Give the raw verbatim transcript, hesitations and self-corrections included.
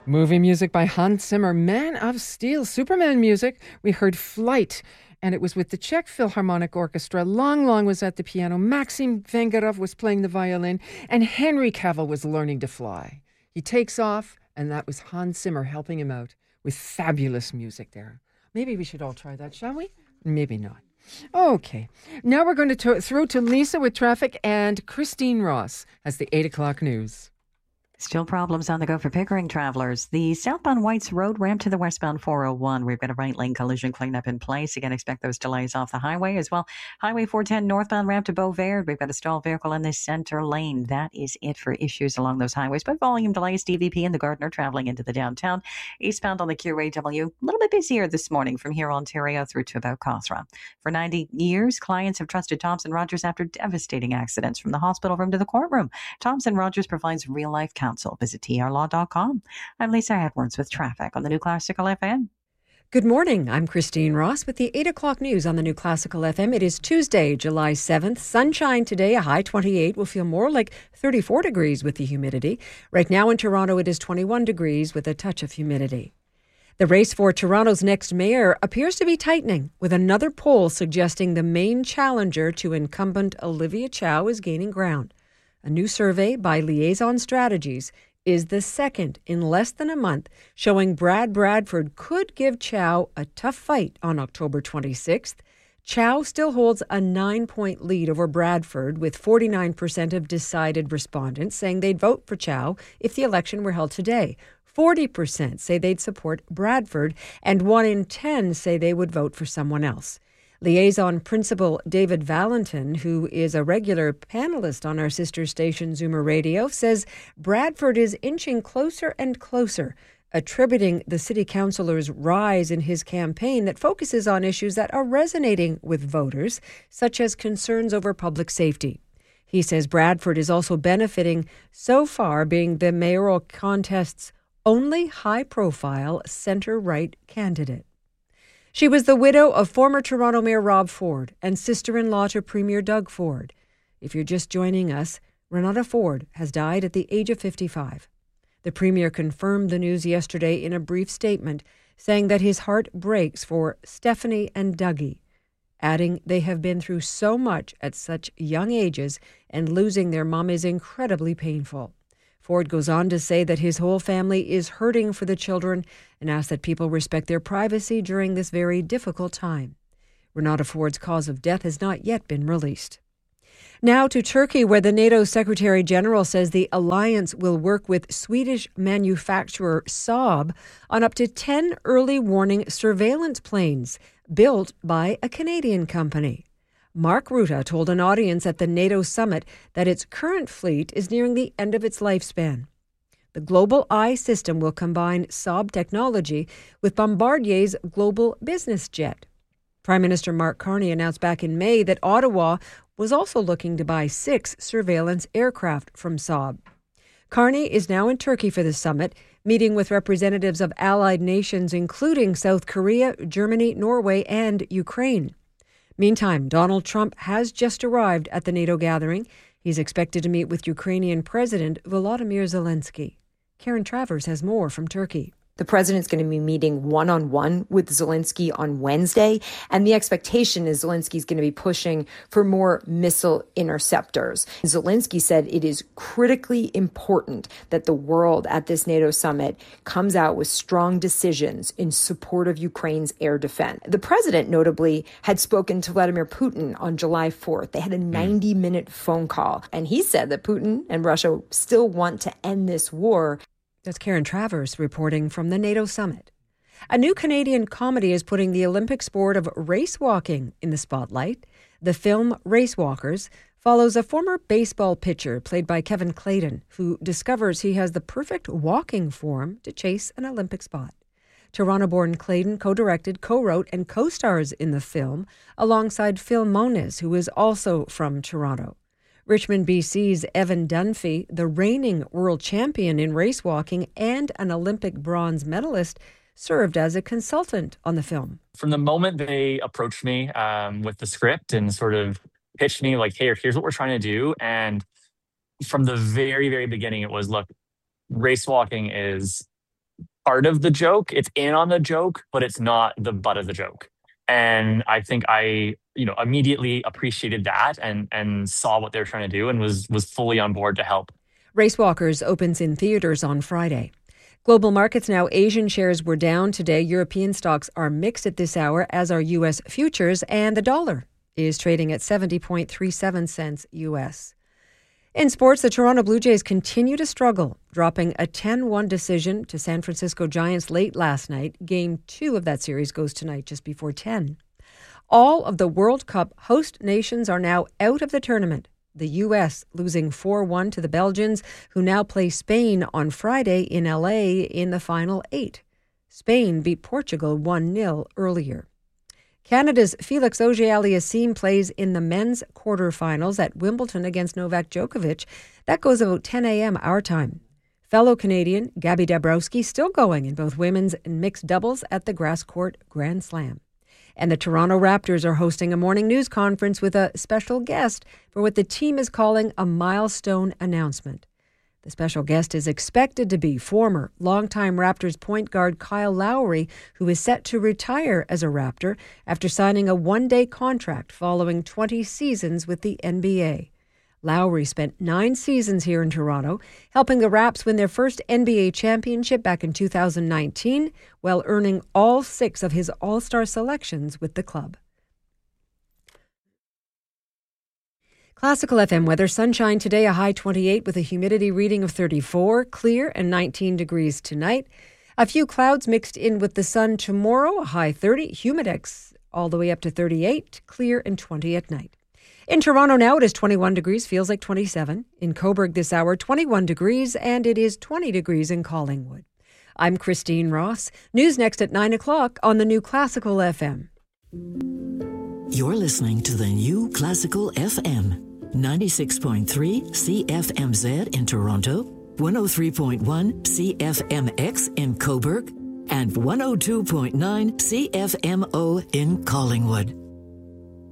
Movie music by Hans Zimmer, Man of Steel. Superman music, we heard Flight, and it was with the Czech Philharmonic Orchestra. Long Long was at the piano, Maxim Vengerov was playing the violin, and Henry Cavill was learning to fly. He takes off, and that was Hans Zimmer helping him out with fabulous music there. Maybe we should all try that, shall we? Maybe not. Okay, now we're going to to- throw to Lisa with traffic, and Christine Ross has the eight o'clock news. Still problems on the go for Pickering travelers. The southbound Whites Road ramp to the westbound four oh one. We've got a right lane collision cleanup in place. Again, expect those delays off the highway as well. Highway four ten northbound ramp to Beauvais. We've got a stalled vehicle in the center lane. That is it for issues along those highways. But volume delays, D V P and the Gardner traveling into the downtown. Eastbound on the Q A W. A little bit busier this morning from here, Ontario, through to about Cawthra. For ninety years, clients have trusted Thompson Rogers after devastating accidents from the hospital room to the courtroom. Thompson Rogers provides real-life counsel. Visit T R law dot com. I'm Lisa Edwards with traffic on the New Classical F M. Good morning. I'm Christine Ross with the eight o'clock news on the New Classical F M. It is Tuesday, July seventh. Sunshine today, a high twenty-eight. Will feel more like thirty-four degrees with the humidity. Right now in Toronto, it is twenty-one degrees with a touch of humidity. The race for Toronto's next mayor appears to be tightening, with another poll suggesting the main challenger to incumbent Olivia Chow is gaining ground. A new survey by Liaison Strategies is the second in less than a month, showing Brad Bradford could give Chow a tough fight on October twenty-sixth. Chow still holds a nine-point lead over Bradford, with forty-nine percent of decided respondents saying they'd vote for Chow if the election were held today. forty percent say they'd support Bradford, and one in ten say they would vote for someone else. Liaison Principal David Valentin, who is a regular panelist on our sister station Zoomer Radio, says Bradford is inching closer and closer, attributing the city councillor's rise in his campaign that focuses on issues that are resonating with voters, such as concerns over public safety. He says Bradford is also benefiting so far, being the mayoral contest's only high-profile centre-right candidate. She was the widow of former Toronto Mayor Rob Ford and sister-in-law to Premier Doug Ford. If you're just joining us, Renata Ford has died at the age of fifty-five. The Premier confirmed the news yesterday in a brief statement, saying that his heart breaks for Stephanie and Dougie, adding they have been through so much at such young ages and losing their mom is incredibly painful. Ford goes on to say that his whole family is hurting for the children and asks that people respect their privacy during this very difficult time. Renata Ford's cause of death has not yet been released. Now to Turkey, where the NATO Secretary General says the alliance will work with Swedish manufacturer Saab on up to ten early warning surveillance planes built by a Canadian company. Mark Rutte told an audience at the NATO summit that its current fleet is nearing the end of its lifespan. The Global Eye system will combine Saab technology with Bombardier's Global Business Jet. Prime Minister Mark Carney announced back in May that Ottawa was also looking to buy six surveillance aircraft from Saab. Carney is now in Turkey for the summit, meeting with representatives of allied nations including South Korea, Germany, Norway, and Ukraine. Meantime, Donald Trump has just arrived at the NATO gathering. He's expected to meet with Ukrainian President Volodymyr Zelensky. Karen Travers has more from Turkey. The president's going to be meeting one-on-one with Zelensky on Wednesday, and the expectation is Zelensky's going to be pushing for more missile interceptors. Zelensky said it is critically important that the world at this NATO summit comes out with strong decisions in support of Ukraine's air defense. The president, notably, had spoken to Vladimir Putin on July fourth. They had a ninety-minute phone call, and he said that Putin and Russia still want to end this war. That's Karen Travers reporting from the NATO summit. A new Canadian comedy is putting the Olympic sport of race walking in the spotlight. The film Race Walkers follows a former baseball pitcher played by Kevin Clayton, who discovers he has the perfect walking form to chase an Olympic spot. Toronto-born Clayton co-directed, co-wrote, and co-stars in the film alongside Phil Moniz, who is also from Toronto. Richmond, B C's Evan Dunphy, the reigning world champion in race walking and an Olympic bronze medalist, served as a consultant on the film. From the moment they approached me um, with the script and sort of pitched me like, hey, here's what we're trying to do. And from the very, very beginning, it was, look, race walking is part of the joke. It's in on the joke, but it's not the butt of the joke. And I think I, you know, immediately appreciated that and and saw what they were trying to do and was was fully on board to help. Racewalkers opens in theaters on Friday. Global markets now, Asian shares were down today. European stocks are mixed at this hour, as are U S futures, and the dollar is trading at seventy point three seven cents U S. In sports, the Toronto Blue Jays continue to struggle, dropping a ten one decision to San Francisco Giants late last night. Game two of that series goes tonight just before ten. All of the World Cup host nations are now out of the tournament. The U S losing four one to the Belgians, who now play Spain on Friday in L A in the final eight. Spain beat Portugal one nil earlier. Canada's Felix Auger-Aliassime plays in the men's quarterfinals at Wimbledon against Novak Djokovic. That goes about ten a.m. our time. Fellow Canadian Gabby Dabrowski still going in both women's and mixed doubles at the Grass Court Grand Slam. And the Toronto Raptors are hosting a morning news conference with a special guest for what the team is calling a milestone announcement. The special guest is expected to be former longtime Raptors point guard Kyle Lowry, who is set to retire as a Raptor after signing a one-day contract following twenty seasons with the N B A. Lowry spent nine seasons here in Toronto, helping the Raps win their first N B A championship back in two thousand nineteen, while earning all six of his All-Star selections with the club. Classical F M weather, sunshine today, a high twenty-eight with a humidity reading of thirty-four, clear and nineteen degrees tonight. A few clouds mixed in with the sun tomorrow, a high thirty, humidex all the way up to thirty-eight, clear and twenty at night. In Toronto now, it is twenty-one degrees, feels like twenty-seven. In Cobourg this hour, twenty-one degrees, and it is twenty degrees in Collingwood. I'm Christine Ross. News next at nine o'clock on the New Classical F M. You're listening to the New Classical F M. ninety-six point three C F M Z in Toronto, one oh three point one C F M X in Cobourg, and one oh two point nine C F M O in Collingwood.